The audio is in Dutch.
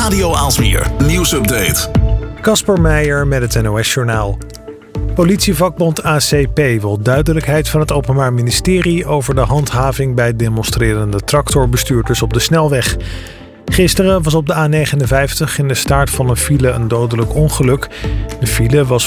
Radio Aalsmeer nieuwsupdate. Kasper Meijer met het NOS-journaal. Politievakbond ACP wil duidelijkheid van het Openbaar Ministerie over de handhaving bij demonstrerende tractorbestuurders op de snelweg. Gisteren was op de A59 in de staart van een file een dodelijk ongeluk. De file was